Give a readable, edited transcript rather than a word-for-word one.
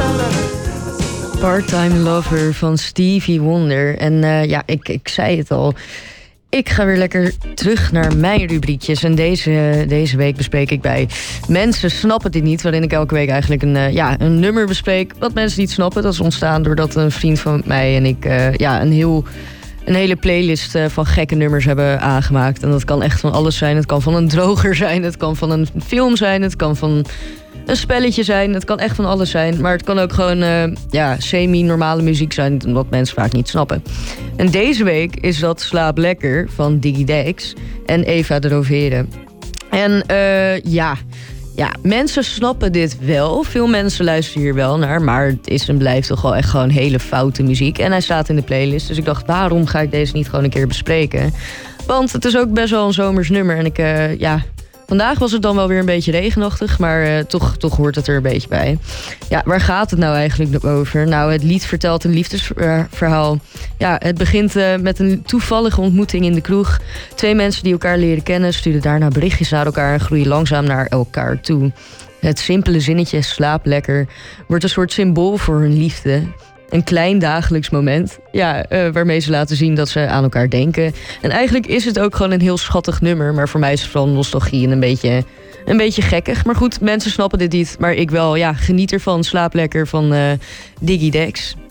Part-Time Lover van Stevie Wonder. En ja, ik zei het al. Ik ga weer lekker terug naar mijn rubriekjes. En deze week bespreek ik bij Mensen Snappen Dit Niet. Waarin ik elke week eigenlijk een nummer bespreek wat mensen niet snappen. Dat is ontstaan doordat een vriend van mij en ik een hele playlist van gekke nummers hebben aangemaakt. En dat kan echt van alles zijn. Het kan van een droger zijn. Het kan van een film zijn. Het kan van een spelletje zijn. Het kan echt van alles zijn. Maar het kan ook gewoon semi-normale muziek zijn. Wat mensen vaak niet snappen. En deze week is dat Slaap Lekker van Diggy Dex en Eva de Rovere. En mensen snappen dit wel. Veel mensen luisteren hier wel naar. Maar het is en blijft toch wel echt gewoon hele foute muziek. En hij staat in de playlist. Dus ik dacht, waarom ga ik deze niet gewoon een keer bespreken? Want het is ook best wel een zomers nummer. En vandaag was het dan wel weer een beetje regenachtig, maar toch hoort het er een beetje bij. Ja, waar gaat het nou eigenlijk over? Nou, het lied vertelt een liefdesverhaal. Ja, het begint met een toevallige ontmoeting in de kroeg. 2 mensen die elkaar leren kennen, sturen daarna berichtjes naar elkaar en groeien langzaam naar elkaar toe. Het simpele zinnetje slaap lekker wordt een soort symbool voor hun liefde. Een klein dagelijks moment, waarmee ze laten zien dat ze aan elkaar denken. En eigenlijk is het ook gewoon een heel schattig nummer. Maar voor mij is het vooral nostalgie en een beetje gekkig. Maar goed, mensen snappen dit niet. Maar ik wel, geniet ervan. Slaap lekker van Diggy Dex.